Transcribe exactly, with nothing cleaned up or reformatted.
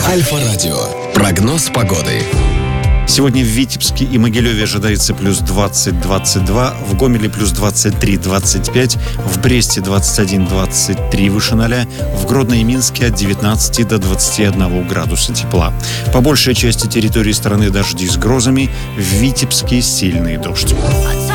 Альфа-радио. Прогноз погоды. Сегодня в Витебске и Могилеве ожидается плюс двадцать - двадцать два, в Гомеле плюс двадцать три - двадцать пять, в Бресте двадцать один - двадцать три выше ноля, в Гродно и Минске от девятнадцати до двадцати одного градуса тепла. По большей части территории страны дожди с грозами, в Витебске сильный дождь.